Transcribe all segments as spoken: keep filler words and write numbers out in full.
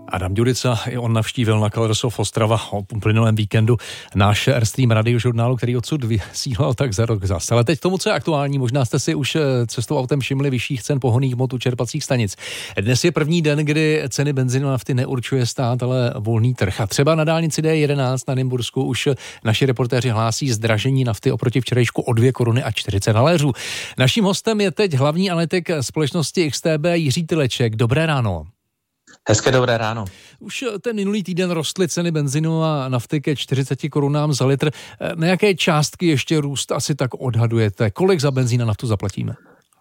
Adam Ďurica, i on navštívil na Colors of Ostrava o uplynulém víkendu náš Airstream radiožurnálu, který odsud vysílal tak za rok zas. Ale teď tomu, co je aktuální, možná jste si už cestou autem všimli vyšších cen pohonných hmot u čerpacích stanic. Dnes je první den, kdy ceny benzínu a nafty neurčuje stát, ale volný trh. A třeba na dálnici D jedenáct na Nymbursku už naši reportéři hlásí zdražení nafty oproti včerejšku o dvě koruny a čtyřicet haléřů. Naším hostem je teď hlavní analytik společnosti X T B Jiří Tyleček. Dobré ráno. Hezké dobré ráno. Už ten minulý týden rostly ceny benzinu a nafty ke čtyřiceti korunám za litr. Na jaké částky ještě růst asi tak odhadujete? Kolik za benzín a naftu zaplatíme?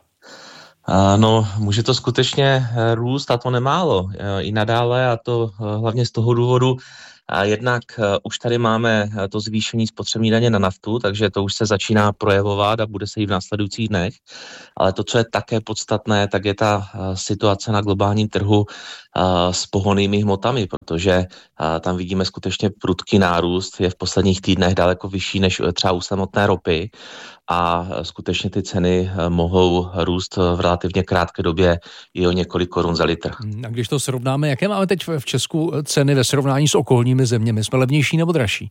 No, může to skutečně růst, a to nemálo. I nadále, a to hlavně z toho důvodu, a jednak už tady máme to zvýšení spotřební daně na naftu, takže to už se začíná projevovat a bude se i v následujících dnech. Ale to, co je také podstatné, tak je ta situace na globálním trhu s pohonnými hmotami, protože tam vidíme skutečně prudký nárůst, je v posledních týdnech daleko vyšší než třeba u samotné ropy a skutečně ty ceny mohou růst v relativně krátké době i o několik korun za litr. A když to srovnáme, jaké máme teď v Česku ceny ve srovnání s okolními zeměmi? Jsme levnější nebo dražší?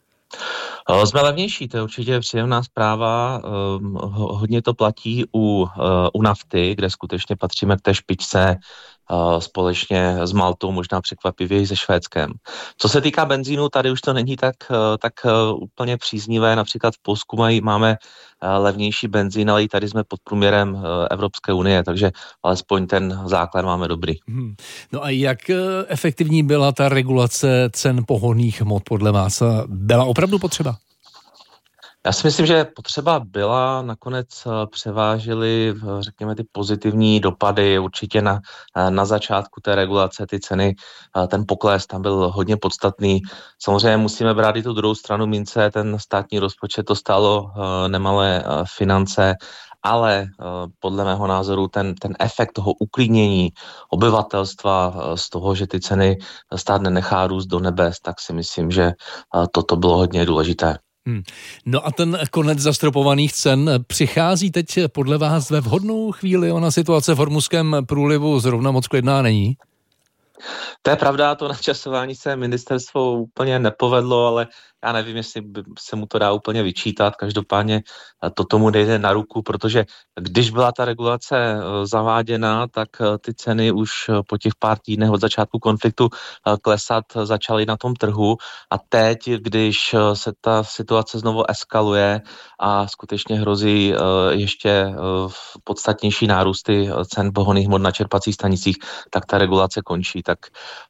Jsme levnější, to je určitě příjemná zpráva. Hodně to platí u, u nafty, kde skutečně patříme k té špičce společně s Maltou, možná překvapivě i se Švédskem. Co se týká benzínu, tady už to není tak, tak úplně příznivé. Například v Polsku mají, máme levnější benzín, ale i tady jsme pod průměrem Evropské unie, takže alespoň ten základ máme dobrý. Hmm. No a jak efektivní byla ta regulace cen pohonných hmot podle vás? Byla opravdu potřeba? Já si myslím, že potřeba byla, nakonec převážily, řekněme, ty pozitivní dopady určitě na, na začátku té regulace, ty ceny, ten pokles tam byl hodně podstatný. Samozřejmě musíme brát i tu druhou stranu mince, ten státní rozpočet to stálo nemalé finance, ale podle mého názoru ten, ten efekt toho uklidnění obyvatelstva z toho, že ty ceny stát nenechá růst do nebes, tak si myslím, že toto bylo hodně důležité. Hmm. No a ten konec zastropovaných cen přichází teď podle vás ve vhodnou chvíli? Ona situace v Hormuzském průlivu zrovna moc klidná není? To je pravda, to načasování se ministerstvo úplně nepovedlo, ale já nevím, jestli se mu to dá úplně vyčítat. Každopádně to tomu nejde na ruku, protože když byla ta regulace zaváděna, tak ty ceny už po těch pár týdnech od začátku konfliktu klesat začaly na tom trhu. A teď, když se ta situace znovu eskaluje a skutečně hrozí ještě podstatnější nárůsty cen pohonných hmot na čerpacích stanicích, tak ta regulace končí. Tak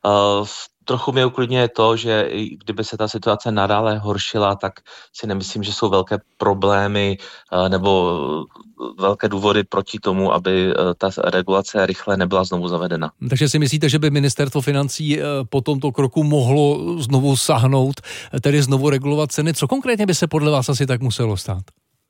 trochu mě uklidňuje to, že kdyby se ta situace nadále horšila, tak si nemyslím, že jsou velké problémy nebo velké důvody proti tomu, aby ta regulace rychle nebyla znovu zavedena. Takže si myslíte, že by ministerstvo financí po tomto kroku mohlo znovu sáhnout, tedy znovu regulovat ceny? Co konkrétně by se podle vás asi tak muselo stát?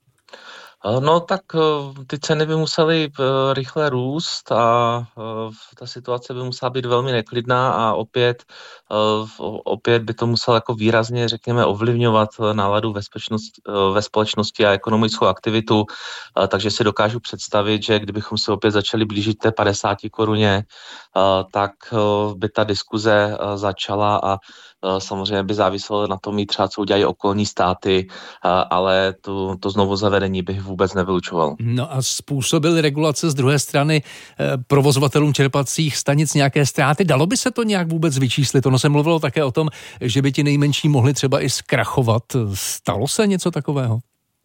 No tak ty ceny by musely rychle růst a ta situace by musela být velmi neklidná a opět, opět by to muselo jako výrazně, řekněme, ovlivňovat náladu ve, ve společnosti a ekonomickou aktivitu, takže si dokážu představit, že kdybychom se opět začali blížit té padesáti koruně, tak by ta diskuze začala a samozřejmě by záviselo na tom, třeba co udělají okolní státy, ale to, to znovu zavedení bych vůbec nevylučoval. No a způsobily regulace z druhé strany provozovatelům čerpacích stanic nějaké ztráty? Dalo by se to nějak vůbec vyčíslit? Ono se mluvilo také o tom, že by ti nejmenší mohli třeba i zkrachovat. Stalo se něco takového?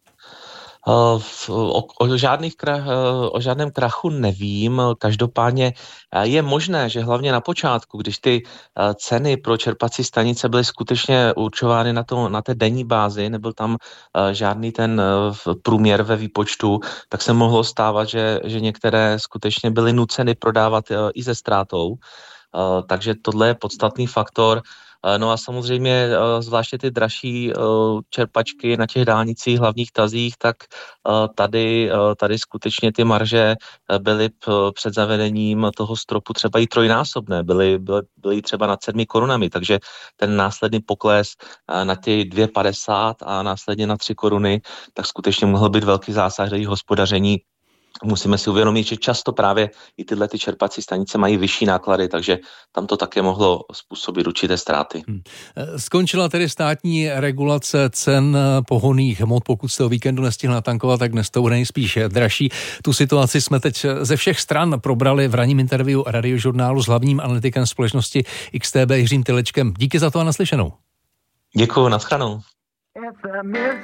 O, o, žádných krach, o žádném krachu nevím, každopádně je možné, že hlavně na počátku, když ty ceny pro čerpací stanice byly skutečně určovány na, to, na té denní bázi, nebyl tam žádný ten průměr ve výpočtu, tak se mohlo stávat, že, že některé skutečně byly nuceny prodávat i se ztrátou, takže tohle je podstatný faktor. No a samozřejmě zvláště ty dražší čerpačky na těch dálnicích, hlavních tazích, tak tady, tady skutečně ty marže byly před zavedením toho stropu třeba i trojnásobné, byly, byly, byly třeba nad sedmi korunami, takže ten následný pokles na ty dvě padesát a následně na tři koruny, tak skutečně mohl být velký zásah do jejich hospodaření. musíme si uvědomit, že často právě i tyhle ty čerpací stanice mají vyšší náklady, takže tam to také mohlo způsobit určité ztráty. Hmm. Skončila tedy státní regulace cen pohonných hmot. Pokud jste o víkendu nestihl natankovat, tak dnes to bude nejspíš dražší. Tu situaci jsme teď ze všech stran probrali v ranním interview Radiožurnálu s hlavním analytikem společnosti X T B Jiřím Tylečkem. Díky za to a naslyšenou. Děkuju, nashledanou.